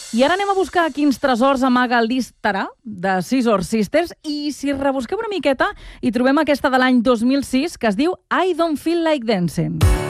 I ara anem a buscar quins tresors amaga el disc Tarà, de Scissor Sisters, i si rebusquem una miqueta hi trobem aquesta de l'any 2006 que es diu I Don't Feel Like Dancing.